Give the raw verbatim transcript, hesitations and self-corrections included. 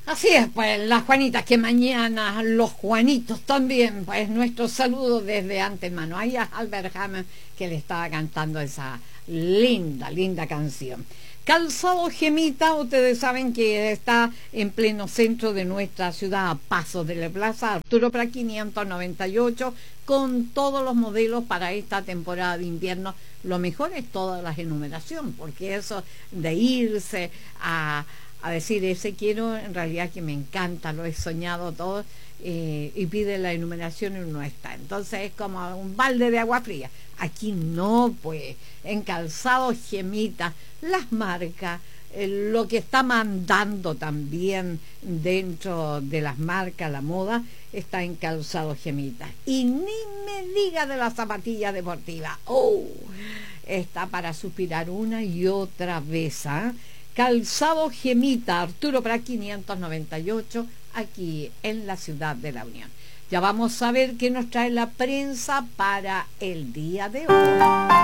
Así es, pues las Juanitas, que mañana los Juanitos también, pues nuestro saludo desde antemano. Ahí a Albert Hammond, que le estaba cantando esa linda, linda canción. Calzado Gemita, ustedes saben que está en pleno centro de nuestra ciudad, a pasos de la plaza Arturo Prat quinientos noventa y ocho, con todos los modelos para esta temporada de invierno. Lo mejor es toda la enumeración, porque eso de irse a... a decir, ese quiero, en realidad que me encanta, lo he soñado todo, eh, y pide la enumeración y no está. Entonces es como un balde de agua fría. Aquí no, pues, en Calzado Gemita, las marcas, eh, lo que está mandando también dentro de las marcas, la moda, está en Calzado Gemita. Y ni me diga de las zapatillas deportivas. ¡Oh! Está para suspirar una y otra vez, ¿eh? Calzado Gemita, Arturo Prat quinientos noventa y ocho, aquí en la ciudad de La Unión. Ya vamos a ver qué nos trae la prensa para el día de hoy.